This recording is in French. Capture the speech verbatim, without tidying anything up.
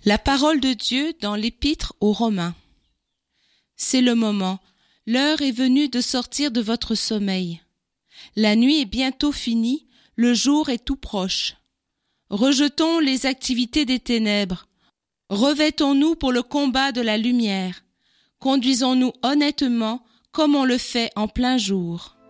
La parole de Dieu dans l'Épître aux Romains. C'est le moment, l'heure est venue de sortir de votre sommeil. La nuit est bientôt finie, le jour est tout proche. Rejetons les activités des ténèbres, revêtons-nous pour le combat de la lumière, conduisons-nous honnêtement comme on le fait en plein jour.